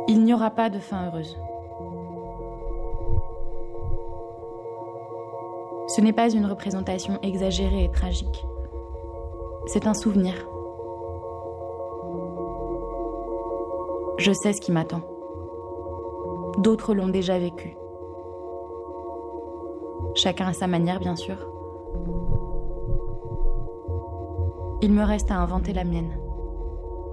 Il n'y aura pas de fin heureuse. Ce n'est pas une représentation exagérée et tragique. C'est un souvenir. Je sais ce qui m'attend. D'autres l'ont déjà vécu. Chacun à sa manière, bien sûr. Il me reste à inventer la mienne.